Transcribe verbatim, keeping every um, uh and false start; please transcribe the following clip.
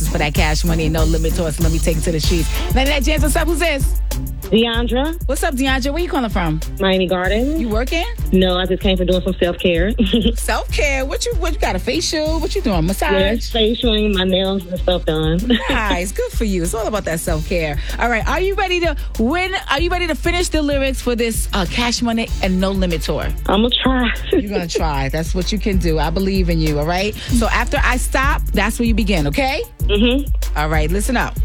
chances for that cash money and no limit tour. So let me take it to the streets. Let that chance. What's up? Who's this? Deandra. What's up, Deandra? Where you calling from? Miami Gardens. You working? No, I just came from doing some self-care. Self-care? What you what you got, a facial? What you doing? Massage? Yes, facialing, my nails and stuff done. Nice. Good for you. It's all about that self-care. All right. Are you ready to win? Are you ready to finish the lyrics for this uh, Cash Money and No Limit tour? I'm going to try. You're going to try. That's what you can do. I believe in you, all right? So after I stop, that's where you begin, okay? Mm-hmm. All right. Listen up.